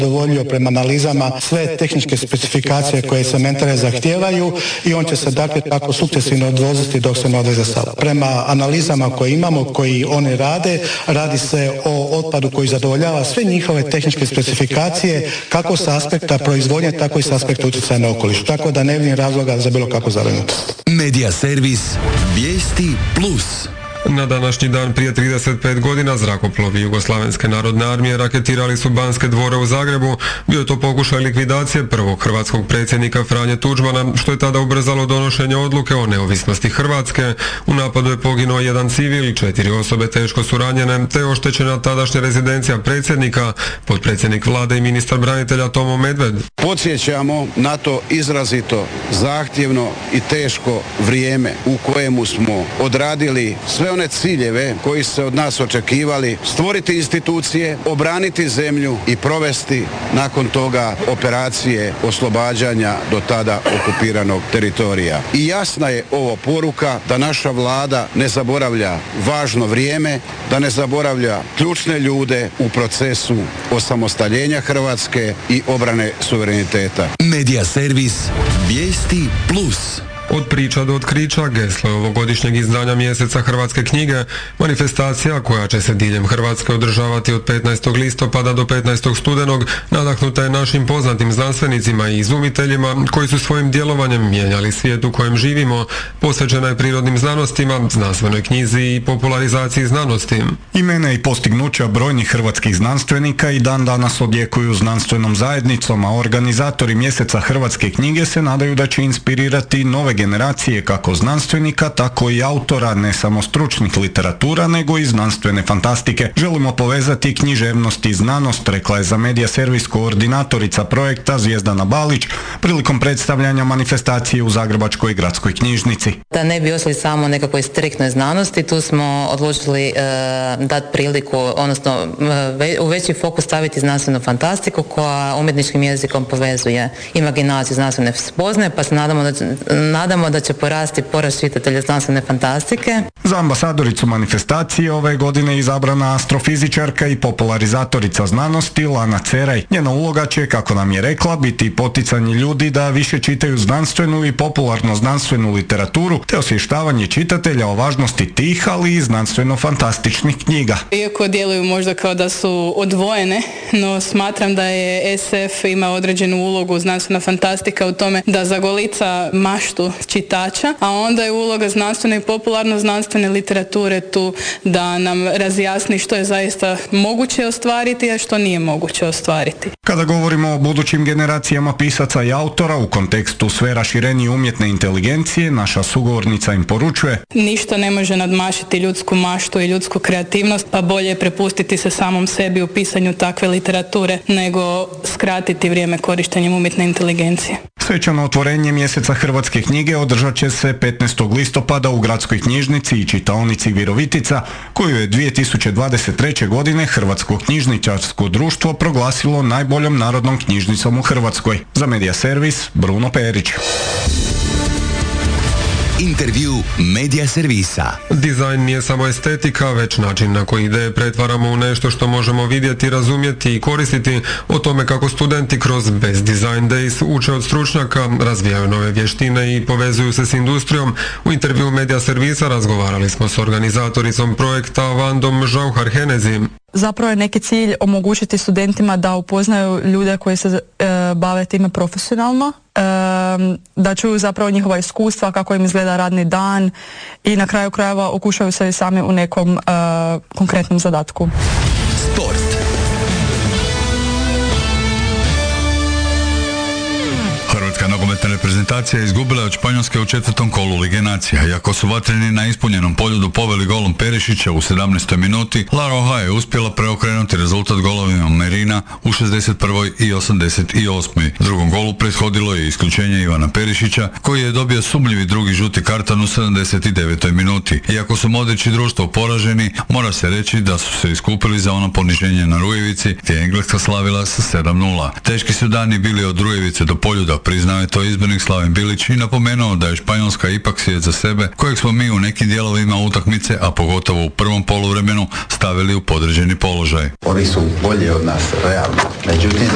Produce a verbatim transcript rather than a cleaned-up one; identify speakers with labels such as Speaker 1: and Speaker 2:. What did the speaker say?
Speaker 1: zadovoljio prema analizama sve tehničke specifikacije koje cementare zahtijevaju i on će se dakle tako sukcesivno odvoziti dok se ne odveze Sava. Prema analizama koje imamo, koji oni rade, radi se o otpadu koji zadovoljava sve njihove tehničke specifikacije, kako sa aspekta proizvodnje, tako i sa aspekta utjecaja na okoliš. Tako da ne vidim razloga za bilo kakvu zabrinutost.
Speaker 2: Media servis Vijesti plus.
Speaker 3: Na današnji dan prije trideset pet godina zrakoplovi Jugoslavenske narodne armije raketirali su Banske dvore u Zagrebu. Bio je to pokušaj likvidacije prvog hrvatskog predsjednika Franje Tuđmana, što je tada ubrzalo donošenje odluke o neovisnosti Hrvatske. U napadu je poginuo jedan civil, četiri osobe teško su ranjene, te je oštećena tadašnja rezidencija predsjednika, potpredsjednik vlade i ministar branitelja Tomo Medved.
Speaker 4: Podsjećamo na to izrazito zahtjevno i teško vrijeme u kojemu smo odradili sve one ciljeve koji se od nas očekivali, stvoriti institucije, obraniti zemlju i provesti nakon toga operacije oslobađanja do tada okupiranog teritorija. I jasna je ovo poruka da naša vlada ne zaboravlja važno vrijeme, da ne zaboravlja ključne ljude u procesu osamostaljenja Hrvatske i obrane suvereniteta.
Speaker 2: Media servis Vijesti plus.
Speaker 3: Od priča do otkrića, geslo je ovogodišnjeg izdanja mjeseca hrvatske knjige, manifestacija koja će se diljem Hrvatske održavati od petnaestog listopada do petnaestog studenog, nadahnuta je našim poznatim znanstvenicima i izumiteljima koji su svojim djelovanjem mijenjali svijet u kojem živimo. Posvećena je prirodnim znanostima, znanstvenoj knjizi i popularizaciji znanosti.
Speaker 5: Imena i postignuća brojnih hrvatskih znanstvenika i dan danas odjekuju znanstvenom zajednicom, a organizatori mjeseca hrvatske knjige se nadaju da će inspirirati nove generacije kako znanstvenika, tako i autora ne samo stručnih literatura, nego i znanstvene fantastike. Želimo povezati književnost i znanost, rekla je za Media servis koordinatorica projekta Zvijezdana Balić prilikom predstavljanja manifestacije u Zagrebačkoj gradskoj knjižnici.
Speaker 6: Da ne bi ostali samo nekakvoj striktnoj znanosti, tu smo odlučili e, dati priliku, odnosno ve, u veći fokus staviti znanstvenu fantastiku koja umjetničkim jezikom povezuje imaginaciju znanstvene spoznaje, pa se nadamo da, nadamo da će porasti porast čitatelja znanstvene fantastike.
Speaker 5: Za ambasadoricu manifestacije ove godine izabrana astrofizičarka i popularizatorica znanosti Lana Ceraj. Njena uloga će, kako nam je rekla, biti poticanje ljudi da više čitaju znanstvenu i popularno znanstvenu literaturu, te osvještavanje čitatelja o važnosti tih, ali i znanstveno-fantastičnih knjiga.
Speaker 7: Iako djeluju možda kao da su odvojene, no smatram da je es ef ima određenu ulogu znanstvena fantastika u tome da zagolica maštu čitača, a onda je uloga znanstvene i popularno znanstvene literature tu da nam razjasni što je zaista moguće ostvariti, a što nije moguće ostvariti.
Speaker 5: Kada govorimo o budućim generacijama pisaca i autora u kontekstu sve raširenije umjetne inteligencije, naša sugovornica im poručuje:
Speaker 7: ništa ne može nadmašiti ljudsku maštu i ljudsku kreativnost, pa bolje je prepustiti se samom sebi u pisanju takve literature nego skratiti vrijeme korištenjem umjetne inteligencije.
Speaker 5: Svečano otvorenje mjeseca hrvatske knjige održat će se petnaestog listopada u gradskoj knjižnici i čitaonici Virovitica, koju je dvije tisuće dvadeset treće. godine Hrvatsko knjižničarsko društvo proglasilo najboljom narodnom knjižnicom u Hrvatskoj. Za Media servis Bruno Perić.
Speaker 2: Intervju Media servisa.
Speaker 3: Dizajn nije samo estetika, već način na koji ideje pretvaramo u nešto što možemo vidjeti, razumjeti i koristiti. O tome kako studenti kroz Best Design Days uče od stručnjaka, razvijaju nove vještine i povezuju se s industrijom. U intervju Media servisa razgovarali smo s organizatoricom projekta Vandom Žauhar-Henezi.
Speaker 8: Zapravo je neki cilj omogućiti studentima da upoznaju ljude koji se e, bave time profesionalno, e, da čuju zapravo njihova iskustva, kako im izgleda radni dan i na kraju krajeva okušaju se i sami u nekom e, konkretnom zadatku.
Speaker 2: Sport.
Speaker 9: Hrvatska nogometna reprezentacija izgubila od Španjolske u četvrtom kolu Lige nacija. Iako su vatreni na ispunjenom poljudu poveli golom Perišića u sedamnaestoj minuti, La Roja je uspjela preokrenuti rezultat golovima Merina u šezdeset prvoj i osamdeset osmoj. Drugom golu prethodilo je isključenje Ivana Perišića, koji je dobio sumnjivi drugi žuti karton u sedamdeset devetoj minuti. Iako su Modrić i društvo poraženi, mora se reći da su se iskupili za ono poniženje na Rujevici, gdje je Engleska slavila sa sedam nula. Teški su dani bili od Rujevice do poljuda, priznao je to izbornik Slaven Bilić i napomenuo da je Španjolska ipak svijet za sebe, kojeg smo mi u nekim dijelovima utakmice, a pogotovo u prvom poluvremenu, stavili u podređeni položaj.
Speaker 10: Oni su bolji od nas, realno. Međutim,